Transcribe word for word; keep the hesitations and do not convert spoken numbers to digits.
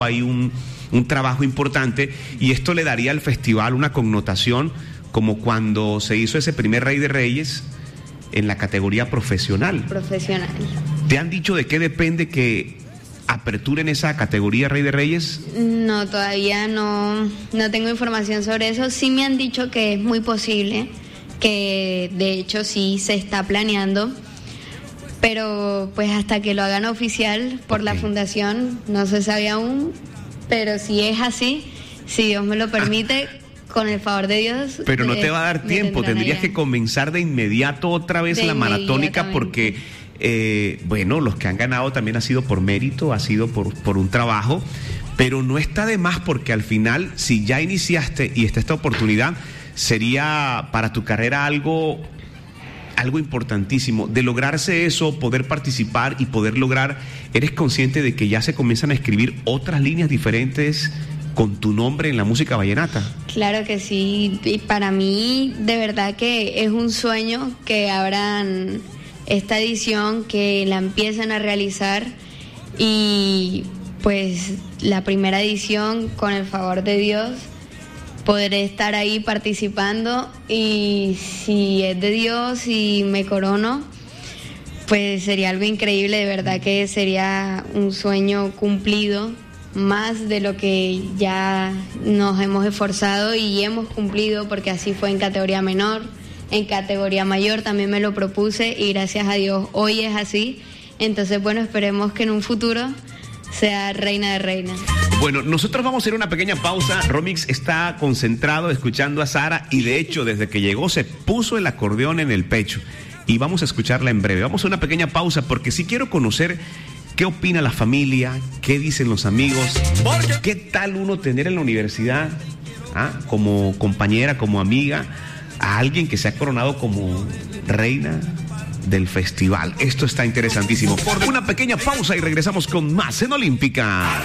hay un, un trabajo importante, y esto le daría al festival una connotación como cuando se hizo ese primer Rey de Reyes en la categoría profesional. Profesional. ¿Te han dicho de qué depende que aperturen esa categoría Rey de Reyes? No, todavía no, no tengo información sobre eso. Sí me han dicho que es muy posible, que de hecho sí se está planeando, pero pues hasta que lo hagan oficial por okay. la fundación no se sabe aún, pero si es así, si Dios me lo permite, con el favor de Dios. Pero no eh, te va a dar tiempo, tendrías allá. que comenzar de inmediato otra vez de la maratónica, porque eh, bueno, los que han ganado también ha sido por mérito, ha sido por, por un trabajo, pero no está de más, porque al final, si ya iniciaste y está esta oportunidad, sería para tu carrera algo... algo importantísimo, de lograrse eso, poder participar y poder lograr, ¿eres consciente de que ya se comienzan a escribir otras líneas diferentes con tu nombre en la música vallenata? Claro que sí, y para mí de verdad que es un sueño que abran esta edición, que la empiecen a realizar, y pues la primera edición, con el favor de Dios, podré estar ahí participando, y si es de Dios y me corono, pues sería algo increíble, de verdad que sería un sueño cumplido, más de lo que ya nos hemos esforzado y hemos cumplido, porque así fue en categoría menor, en categoría mayor también me lo propuse y gracias a Dios hoy es así. Entonces bueno, esperemos que en un futuro sea reina de reinas. Bueno, nosotros vamos a hacer una pequeña pausa. Romix está concentrado escuchando a Sara, y de hecho desde que llegó se puso el acordeón en el pecho, y vamos a escucharla en breve. Vamos a una pequeña pausa porque sí quiero conocer qué opina la familia, qué dicen los amigos, qué tal uno tener en la universidad, ¿ah? como compañera, como amiga, a alguien que se ha coronado como reina del festival. Esto está interesantísimo. Por una pequeña pausa y regresamos con más en Olímpica.